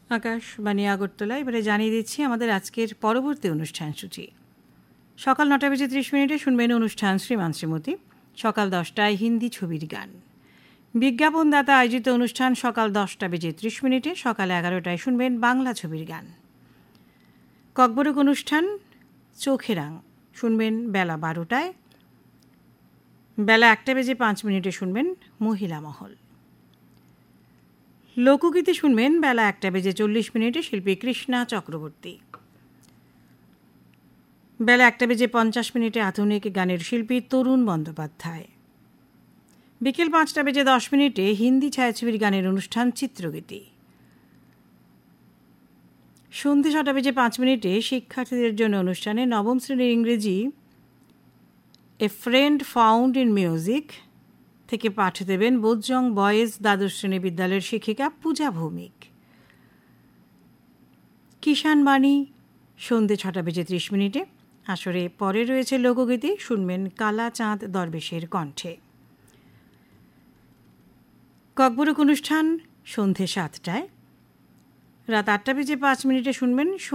আকাশবাণী আগরতলা। এবারে জানিয়ে দিচ্ছি আমাদের আজকের পরবর্তী অনুষ্ঠান সূচি। সকাল ৯টা বেজে ৩০ মিনিটে শুনবেন অনুষ্ঠান শ্রীমান শ্রীমতী। সকাল 10টায় হিন্দি ছবির গান। বিজ্ঞাপনদাতা আয়োজিত অনুষ্ঠান সকাল 10টা বেজে ৩০ মিনিটে। সকাল 11টায় শুনবেন বাংলা ছবির গান। ককবরক অনুষ্ঠান চোখের আং শুনবেন বেলা 12টায়। বেলা 1টা বেজে 5 মিনিটে শুনবেন মহিলা মহল। লোকগীতি শুনবেন বেলা 1টা বেজে 40 মিনিটে শিল্পী কৃষ্ণা চক্রবর্তী। বেলা 1টা বেজে 50 মিনিটে আধুনিক গানের শিল্পী তরুণ বন্দ্যোপাধ্যায়। বিকেল 5টা বেজে 10 মিনিটে হিন্দি ছায়াছবির গানের অনুষ্ঠান চিত্রগীতি। সন্ধে 6টা বেজে 5 মিনিটে শিক্ষার্থীদের জন্য অনুষ্ঠানে নবম শ্রেণীর ইংরেজি a friend found in music থেকে পাঠ দেবেন বোজ্জং বয়েজ দ্বাদশ শ্রেণী বিদ্যালয়ের শিক্ষিকা পূজা ভৌমিক। কিষাণ বাণী সন্ধে 6টা বেজে 30 মিনিটে। আসরে পরে রয়েছে লোকগীতি, শুনবেন কালা চাঁদ দরবেশের কণ্ঠে। ককবরক অনুষ্ঠান সন্ধে 7টায়। রাত 8টা বেজে 5 মিনিটে শুনবেন